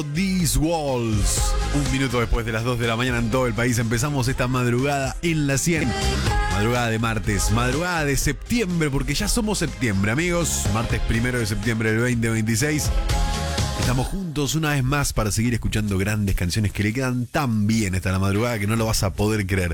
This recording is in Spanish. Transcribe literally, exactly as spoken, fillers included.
These Walls. Un minuto después de las dos de la mañana en todo el país empezamos esta madrugada en la cien. Madrugada de martes, madrugada de septiembre, porque ya somos septiembre, amigos. Martes primero de septiembre del veinte veintiséis. Estamos juntos una vez más para seguir escuchando grandes canciones que le quedan tan bien hasta la madrugada que no lo vas a poder creer.